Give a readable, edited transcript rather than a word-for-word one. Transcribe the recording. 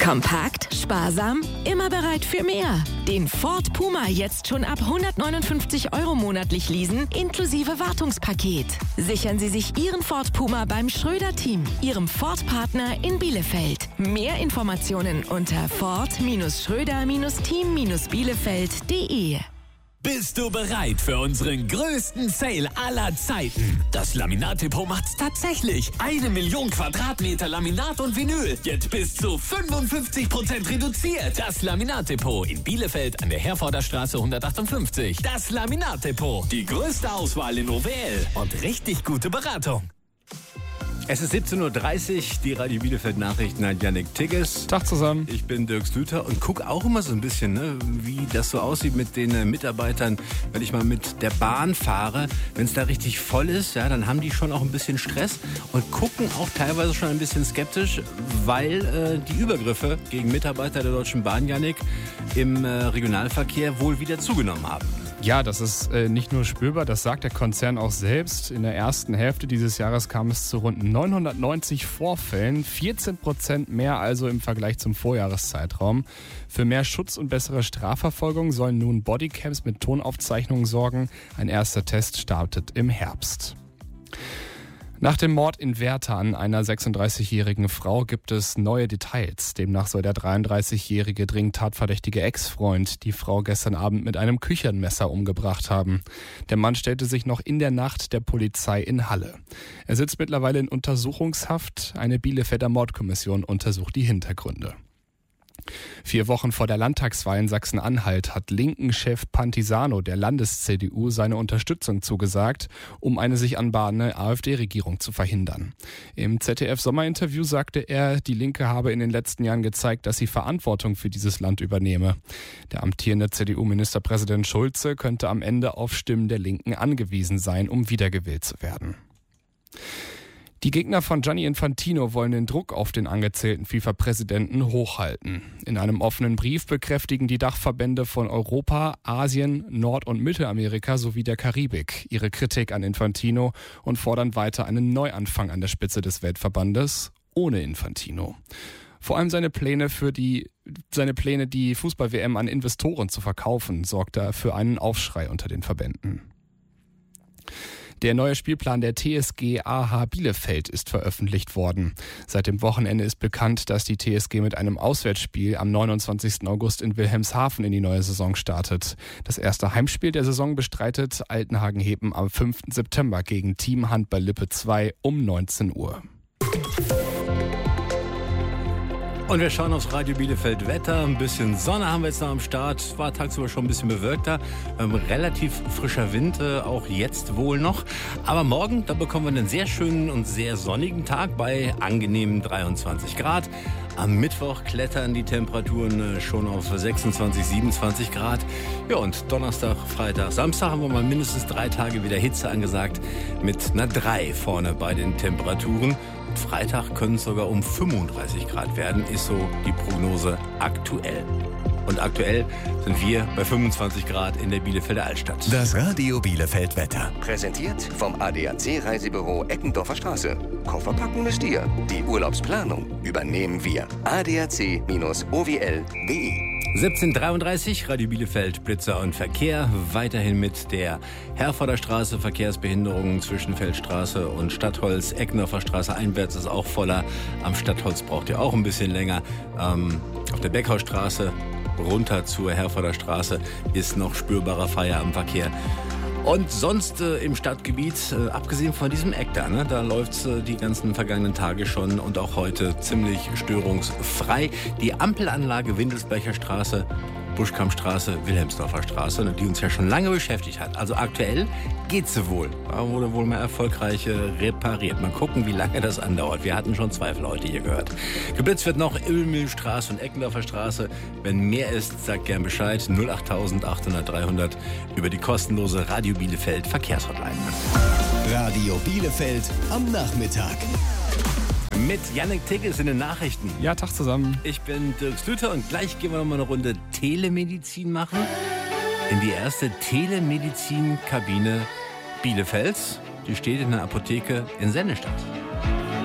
Kompakt, sparsam, immer bereit für mehr. Den Ford Puma jetzt schon ab 159 € monatlich leasen, inklusive Wartungspaket. Sichern Sie sich Ihren Ford Puma beim Schröder-Team, Ihrem Ford-Partner in Bielefeld. Mehr Informationen unter ford-schröder-team-bielefeld.de. Bist du bereit für unseren größten Sale aller Zeiten? Das Laminat-Depot macht's tatsächlich. 1 Million Quadratmeter Laminat und Vinyl. Jetzt bis zu 55% reduziert. Das Laminat-Depot in Bielefeld an der Herforder Straße 158. Das Laminat-Depot. Die größte Auswahl in OWL und richtig gute Beratung. Es ist 17:30 Uhr, die Radio Bielefeld Nachrichten hat Yannick Tigges. Tag zusammen. Ich bin Dirk Slüter und gucke auch immer so ein bisschen, ne, wie das so aussieht mit den Mitarbeitern, wenn ich mal mit der Bahn fahre. Wenn es da richtig voll ist, ja, dann haben die schon auch ein bisschen Stress und gucken auch teilweise schon ein bisschen skeptisch, weil die Übergriffe gegen Mitarbeiter der Deutschen Bahn, Yannick, im Regionalverkehr wohl wieder zugenommen haben. Ja, das ist nicht nur spürbar, das sagt der Konzern auch selbst. In der ersten Hälfte dieses Jahres kam es zu rund 990 Vorfällen, 14% mehr also im Vergleich zum Vorjahreszeitraum. Für mehr Schutz und bessere Strafverfolgung sollen nun Bodycams mit Tonaufzeichnungen sorgen. Ein erster Test startet im Herbst. Nach dem Mord in Werther an einer 36-jährigen Frau gibt es neue Details. Demnach soll der 33-jährige dringend tatverdächtige Ex-Freund die Frau gestern Abend mit einem Küchenmesser umgebracht haben. Der Mann stellte sich noch in der Nacht der Polizei in Halle. Er sitzt mittlerweile in Untersuchungshaft. Eine Bielefelder Mordkommission untersucht die Hintergründe. 4 Wochen vor der Landtagswahl in Sachsen-Anhalt hat Linken-Chef Pantisano der Landes-CDU seine Unterstützung zugesagt, um eine sich anbahnende AfD-Regierung zu verhindern. Im ZDF-Sommerinterview sagte er, die Linke habe in den letzten Jahren gezeigt, dass sie Verantwortung für dieses Land übernehme. Der amtierende CDU-Ministerpräsident Schulze könnte am Ende auf Stimmen der Linken angewiesen sein, um wiedergewählt zu werden. Die Gegner von Gianni Infantino wollen den Druck auf den angezählten FIFA-Präsidenten hochhalten. In einem offenen Brief bekräftigen die Dachverbände von Europa, Asien, Nord- und Mittelamerika sowie der Karibik ihre Kritik an Infantino und fordern weiter einen Neuanfang an der Spitze des Weltverbandes ohne Infantino. Vor allem seine Pläne, die Fußball-WM an Investoren zu verkaufen, sorgte für einen Aufschrei unter den Verbänden. Der neue Spielplan der TSG AH Bielefeld ist veröffentlicht worden. Seit dem Wochenende ist bekannt, dass die TSG mit einem Auswärtsspiel am 29. August in Wilhelmshaven in die neue Saison startet. Das erste Heimspiel der Saison bestreitet Altenhagen-Hepen am 5. September gegen Team Handball Lippe 2 um 19 Uhr. Und wir schauen aufs Radio Bielefeld Wetter. Ein bisschen Sonne haben wir jetzt noch am Start. War tagsüber schon ein bisschen bewölkter. Relativ frischer Wind, auch jetzt wohl noch. Aber morgen, da bekommen wir einen sehr schönen und sehr sonnigen Tag bei angenehmen 23 Grad. Am Mittwoch klettern die Temperaturen schon auf 26, 27 Grad. Ja, und Donnerstag, Freitag, Samstag haben wir mal mindestens 3 Tage wieder Hitze angesagt. Mit einer 3 vorne bei den Temperaturen. Freitag können es sogar um 35 Grad werden, ist so die Prognose aktuell. Und aktuell sind wir bei 25 Grad in der Bielefelder Altstadt. Das Radio Bielefeld Wetter. Präsentiert vom ADAC Reisebüro Eckendorfer Straße. Koffer packen müsst ihr. Die Urlaubsplanung übernehmen wir. adac-owl.de 17:33, Radio Bielefeld, Blitzer und Verkehr. Weiterhin mit der Herforder Straße, Verkehrsbehinderungen zwischen Feldstraße und Stadtholz. Eckendorfer Straße einwärts ist auch voller. Am Stadtholz braucht ihr auch ein bisschen länger. Auf der Beckhausstraße runter zur Herforder Straße ist noch spürbarer Feierabendverkehr. Und sonst im Stadtgebiet, abgesehen von diesem Eck da, ne, da läuft's die ganzen vergangenen Tage schon und auch heute ziemlich störungsfrei. Die Ampelanlage Windelsbecher Straße, Buschkampstraße, Wilhelmsdorfer Straße, die uns ja schon lange beschäftigt hat. Also aktuell geht sie wohl. Da wurde wohl mal erfolgreich repariert. Mal gucken, wie lange das andauert. Wir hatten schon Zweifel heute hier gehört. Geblitzt wird noch Ölmühlstraße und Eckendorfer Straße. Wenn mehr ist, sagt gern Bescheid. 08000 800 300 über die kostenlose Radio Bielefeld Verkehrshotline. Radio Bielefeld am Nachmittag. Mit Yannick Tigges in den Nachrichten. Ja, Tag zusammen. Ich bin Dirk Slüter und gleich gehen wir noch mal eine Runde Telemedizin machen. In die erste Telemedizin-Kabine Bielefelds. Die steht in der Apotheke in Sennestadt.